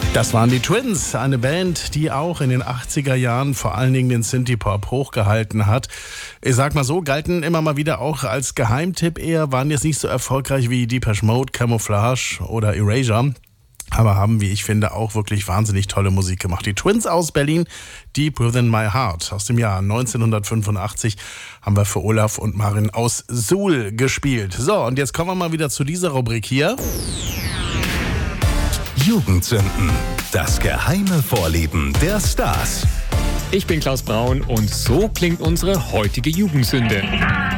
Das waren die Twins, eine Band, die auch in den 80er Jahren vor allen Dingen den Synthie-Pop hochgehalten hat. Ich sag mal so, galten immer mal wieder auch als Geheimtipp eher, waren jetzt nicht so erfolgreich wie Depeche Mode, Camouflage oder Erasure. Aber haben, wie ich finde, auch wirklich wahnsinnig tolle Musik gemacht. Die Twins aus Berlin, Deep Within My Heart, aus dem Jahr 1985, haben wir für Olaf und Marin aus Suhl gespielt. So, und jetzt kommen wir mal wieder zu dieser Rubrik hier. Jugendsünden, das geheime Vorleben der Stars. Ich bin Klaus Braun und so klingt unsere heutige Jugendsünde.